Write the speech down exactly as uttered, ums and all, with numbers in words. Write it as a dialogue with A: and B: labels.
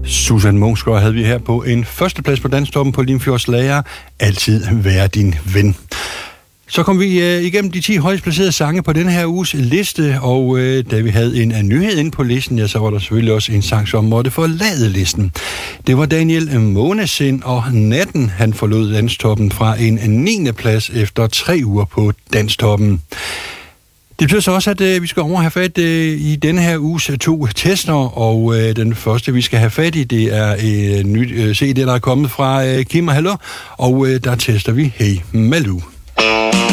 A: Susan Mungsgaard havde vi her på en førsteplads på Danstoppen på Limfjords Lager. Altid være din ven. Så kom vi øh, igennem de ti højst placerede sange på denne her uges liste, og øh, da vi havde en, en nyhed inde på listen, ja, så var der selvfølgelig også en sang, som måtte forlade listen. Det var Daniel Månesind og Natten, han forlod Danstoppen fra en niende plads efter tre uger på Danstoppen. Det betyder så også, at øh, vi skal over have fat øh, i denne her uges to tester, og øh, den første, vi skal have fat i, det er et øh, nyt øh, C D, der er kommet fra øh, Kim og Hallo, og øh, der tester vi Hey Malou.